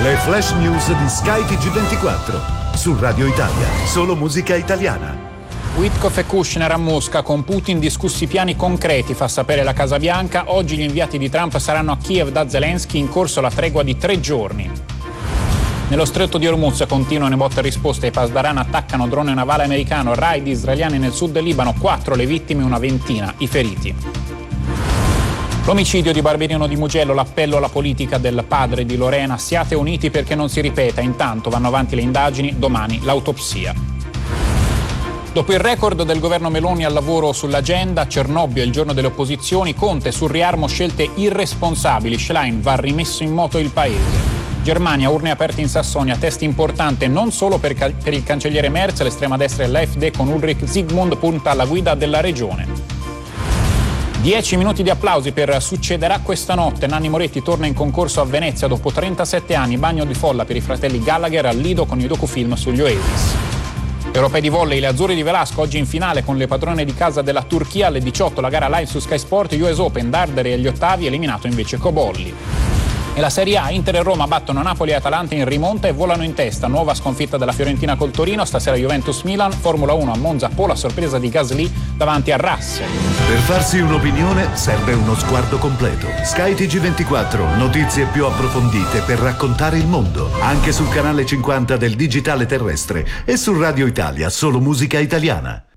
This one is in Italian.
Le flash news di Sky TG24 su Radio Italia, solo musica italiana. Witkoff e Kushner a Mosca, con Putin discussi piani concreti, fa sapere la Casa Bianca. Oggi gli inviati di Trump saranno a Kiev da Zelensky, in corso la tregua di 3 giorni. Nello stretto di Hormuz continuano i botte e risposte. I Pasdaran attaccano drone navale americano, raid israeliani nel sud del Libano, 4 le vittime, una ventina i feriti. L'omicidio di Barberino di Mugello, l'appello alla politica del padre di Lorena: siate uniti perché non si ripeta. Intanto vanno avanti le indagini, domani l'autopsia. Dopo il record del governo Meloni al lavoro sull'agenda, Cernobbio, il giorno delle opposizioni, Conte sul riarmo, scelte irresponsabili, Schlein, va rimesso in moto il paese. Germania, urne aperte in Sassonia, test importante non solo per il cancelliere Merz, l'estrema destra dell'AfD con Ulrich Zygmunt punta alla guida della regione. 10 minuti di applausi per Succederà questa notte. Nanni Moretti torna in concorso a Venezia dopo 37 anni, bagno di folla per i fratelli Gallagher al Lido con i docufilm sugli Oasis. Europei di volley, le azzurre di Velasco oggi in finale con le padrone di casa della Turchia. Alle 18 la gara live su Sky Sport. US Open, Darderi agli ottavi, eliminato invece Cobolli. E la Serie A, Inter e Roma battono Napoli e Atalanta in rimonta e volano in testa. Nuova sconfitta della Fiorentina col Torino, stasera Juventus-Milan. Formula 1 a Monza, la sorpresa di Gasly davanti a Russell. Per farsi un'opinione serve uno sguardo completo. Sky TG24, notizie più approfondite per raccontare il mondo, anche sul canale 50 del digitale terrestre e su Radio Italia, solo musica italiana.